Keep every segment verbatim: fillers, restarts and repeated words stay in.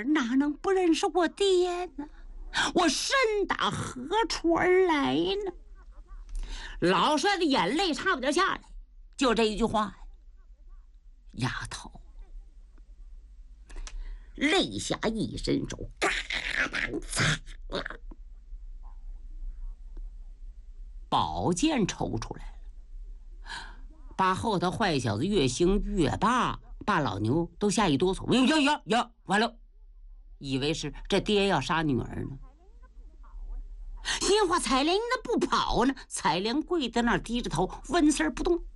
儿哪能不认识我爹呢？我身打何处而来呢？老帅的眼泪差不点下来，就这一句话，丫头泪下一伸手，嘎当擦了，宝剑抽出来了，把后头坏小子越行越罢，把老牛都吓一哆嗦。呀呀呀！完了，以为是这爹要杀女儿呢。心话彩莲那不跑呢，彩莲跪在那儿低着头，纹丝儿不动。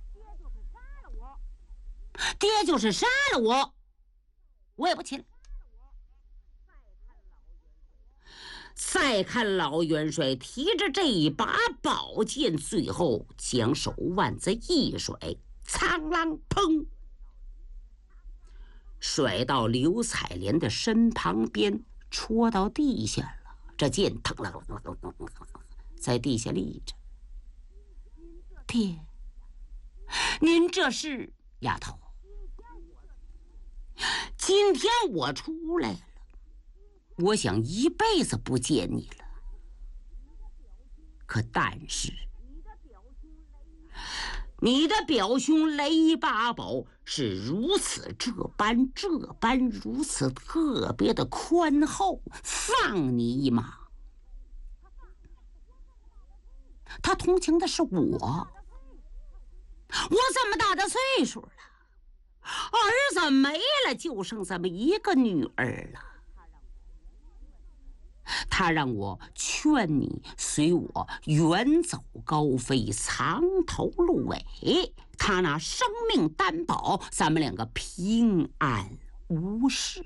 爹就是杀了我，我也不起来。再看老元帅提着这一把宝剑，最后将手腕子一甩，苍啷砰，甩到刘彩莲的身旁边，戳到地下了。这剑腾了，在地下立着。爹，您这是？丫头，今天我出来了，我想一辈子不见你了。可但是，你的表兄雷八宝是如此这般这般如此特别的宽厚，放你一马。他同情的是我，我这么大的岁数了，儿子没了，就剩这么一个女儿了。他让我劝你随我远走高飞，藏头露尾，他拿生命担保，咱们两个平安无事。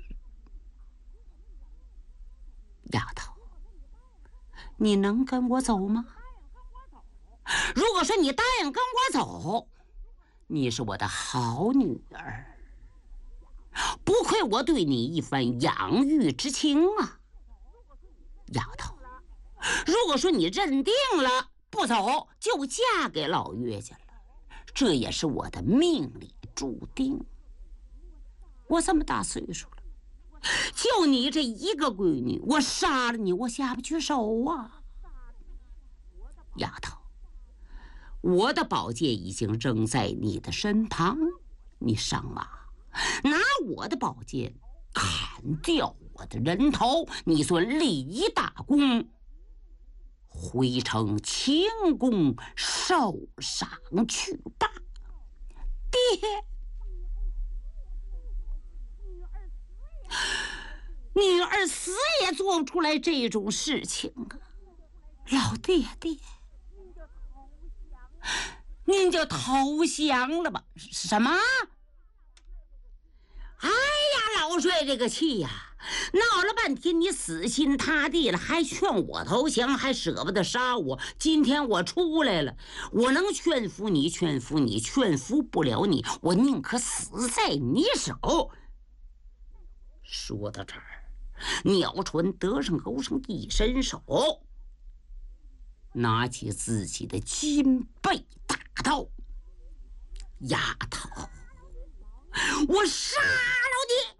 丫头，你能跟我走吗？如果说你答应跟我走，你是我的好女儿，不愧我对你一番养育之情啊。丫头，如果说你认定了不走，就嫁给老岳家了，这也是我的命里注定。我这么大岁数了，就你这一个闺女，我杀了你我下不去手啊。丫头，我的宝剑已经扔在你的身旁，你上马，拿我的宝剑砍掉我的人头，你算立一大功，回城清宫受赏去吧。爹，女儿死也做不出来这种事情啊！老爹爹，您就投降了吧？什么？哎呀，老帅这个气呀、啊，闹了半天，你死心塌地了，还劝我投降，还舍不得杀我。今天我出来了，我能劝服你，劝服你，劝服不了你，我宁可死在你手。说到这儿，鸟纯得胜勾上一伸手，拿起自己的金背大刀，丫头，我杀了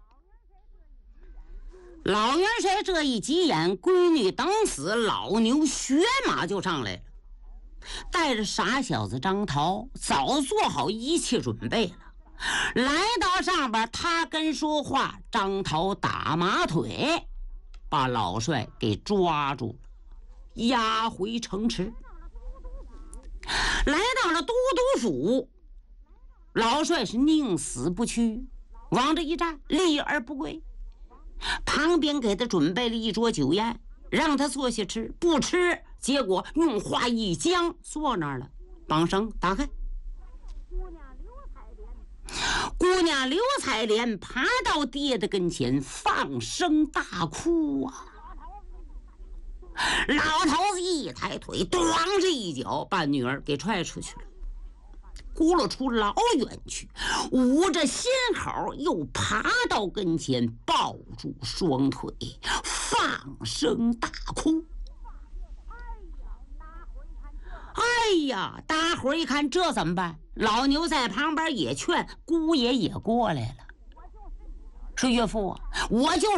你！老元帅这一急眼，闺女等死，老牛血马就上来了，带着傻小子张桃，早做好一切准备了。来到上边，他跟说话，张桃打马腿，把老帅给抓住了，押回城池。来到了都督府，老帅是宁死不屈，往这一站，立而不跪。旁边给他准备了一桌酒宴，让他坐下吃，不吃，结果用话一僵，坐那儿了。绑绳打开，姑娘刘彩莲爬到爹的跟前，放声大哭啊！老头子一抬腿，咣这一脚把女儿给踹出去了，咕噜出老远去，捂着心口又爬到跟前，抱住双腿，放声大哭。哎呀，大伙儿一看这怎么办？老牛在旁边也劝，姑爷也过来了，说岳父啊，我就